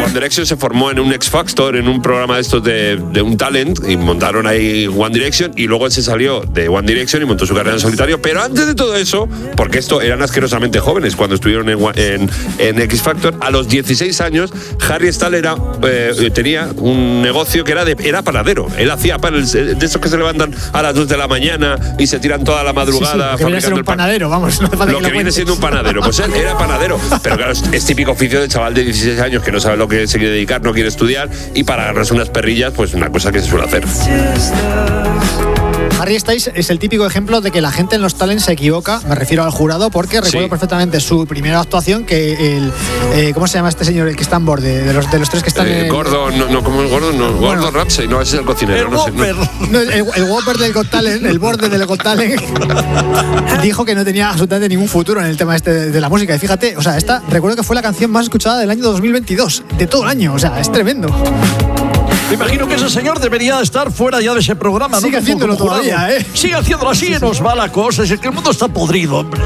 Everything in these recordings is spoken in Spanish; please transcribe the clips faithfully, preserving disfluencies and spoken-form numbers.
One Direction se formó en un X Factor, en un programa de estos de, de un talent, y montaron ahí One Direction, y luego él se salió de One Direction y montó su carrera en solitario. Pero antes de todo eso, porque esto eran asquerosamente jóvenes cuando estuvieron en, en, en X Factor, a los dieciséis años, Harry Styles era, eh, tenía un negocio que era, de, era panadero. Él hacía panes de esos que se levantan a las dos de la mañana y se tiran toda la madrugada. Sí, sí, lo que viene a ser un panadero, vamos. No lo que, que viene siendo un panadero, pues él era panadero. Pero claro, es, es típico oficio de chaval de dieciséis años que no sabe lo que se quiere dedicar, no quiere estudiar, y para agarrarse unas perrillas, pues una cosa que se suele hacer. Harry Styles es el típico ejemplo de que la gente en los talents se equivoca, me refiero al jurado, porque recuerdo sí. perfectamente su primera actuación, que el eh, ¿cómo se llama este señor, el que está en borde, de los, de los tres que están eh, en Gordon, no, no, ¿cómo es Gordon? No, bueno, Gordon Ramsay, no, ese es el cocinero. El no sé, Whopper. no. No, el, el Whopper del Got Talent, el borde del Got Talent, dijo que no tenía absolutamente ningún futuro en el tema este de, de la música. Y fíjate, o sea, esta recuerdo que fue la canción más escuchada del año dos mil veintidós, de todo el año, o sea, es tremendo. Me imagino que ese señor debería estar fuera ya de ese programa. Sigue ¿no? haciéndolo Como jurado. todavía, ¿eh? Sigue haciéndolo así, sí, sí. Nos va la cosa. Es que el mundo está podrido, hombre.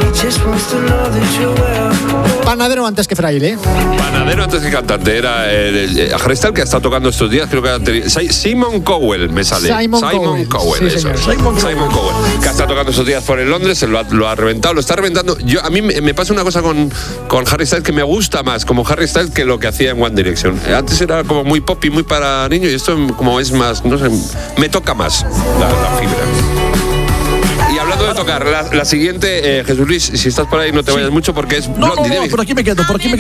Panadero antes que fraile, ¿eh? Panadero antes que cantante. Era el, el, Harry Styles, que ha estado tocando estos días, creo que ha tenido, Simon Cowell me sale. Simon, Simon Cowell, Cowell sí, eso. Simon, Simon Cowell, que ha estado tocando estos días por en Londres, se lo ha, lo ha reventado, lo está reventando. Yo, a mí me, me pasa una cosa con, con Harry Styles que me gusta más como Harry Styles que lo que hacía en One Direction. Antes era como muy pop y muy para niños, y esto como es más, no sé, me toca más la, la fibra. Y hablando de tocar, la, la siguiente, eh, Jesús Luis, si estás por ahí no te vayas sí. mucho porque es No, Blondie. no, no, por aquí me quedo, por aquí me quedo.